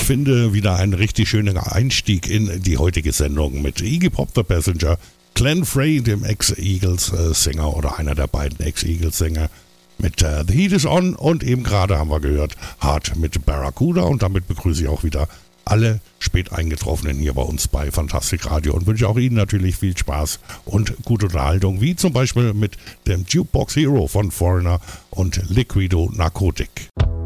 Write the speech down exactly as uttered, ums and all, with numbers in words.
finde, wieder ein richtig schöner Einstieg in die heutige Sendung mit Iggy Pop The Passenger, Glenn Frey, dem Ex-Eagles-Sänger oder einer der beiden Ex-Eagles-Sänger, mit uh, The Heat Is On und eben gerade haben wir gehört Hard mit Barracuda und damit begrüße ich auch wieder alle spät eingetroffenen hier bei uns bei Fantastic Radio und wünsche auch Ihnen natürlich viel Spaß und gute Unterhaltung, wie zum Beispiel mit dem Jukebox Hero von Foreigner und Liquido Narcotic.